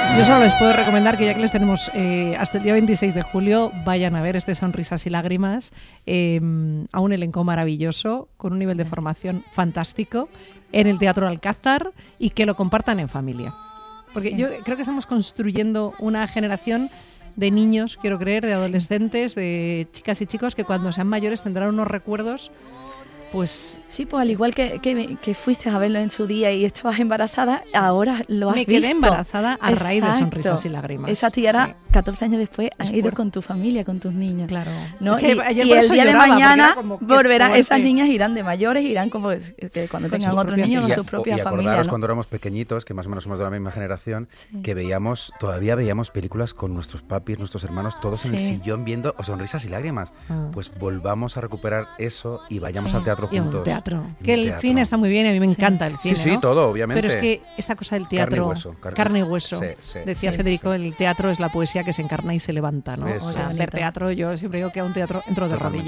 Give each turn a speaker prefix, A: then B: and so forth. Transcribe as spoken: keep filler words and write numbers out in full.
A: Yo solo les puedo recomendar que ya que les tenemos eh, hasta el día veintiséis de julio, vayan a ver este Sonrisas y Lágrimas, eh, a un elenco maravilloso, con un nivel de formación fantástico, en el Teatro Alcázar, y que lo compartan en familia. Porque sí. Yo creo que estamos construyendo una generación de niños, quiero creer, de adolescentes, sí. de chicas y chicos que cuando sean mayores tendrán unos recuerdos. Pues
B: sí, pues al igual que, que, que fuiste a verlo en su día y estabas embarazada, sí. ahora lo has visto.
A: Me quedé embarazada a
B: Exacto.
A: raíz de Sonrisas y Lágrimas.
B: Esa tía sí. catorce años después has
A: es
B: ido
A: fuerte.
B: Con tu familia, con tus niños.
A: Claro.
B: ¿No?
A: Es que
B: y
A: ayer
B: y
A: por
B: el
A: eso
B: día de
A: lloraba,
B: mañana
A: como,
B: volverán,
A: fuerte.
B: Esas niñas irán de mayores, irán como que cuando
A: con
B: tengan otros niños con sus propias
C: familias. Y
B: familias.
C: acordaros
B: ¿no?
C: cuando éramos pequeñitos, que más o menos somos de la misma generación, sí. que veíamos, todavía veíamos películas con nuestros papis, nuestros hermanos, todos sí. en el sillón viendo Sonrisas y Lágrimas. Ah. Pues volvamos a recuperar eso y vayamos sí. al teatro juntos.
A: Y un teatro. Que el teatro. Cine está muy bien, a mí me sí. encanta el cine,
C: Sí, sí,
A: ¿no?
C: todo, obviamente.
A: Pero es que esta cosa del teatro, carne y hueso, carne, carne y hueso sí, sí, decía sí, Federico, sí. el teatro es la poesía que se encarna y se levanta, ¿no? Eso, o sea, ver teatro, yo siempre digo que a un teatro entro de rodillas.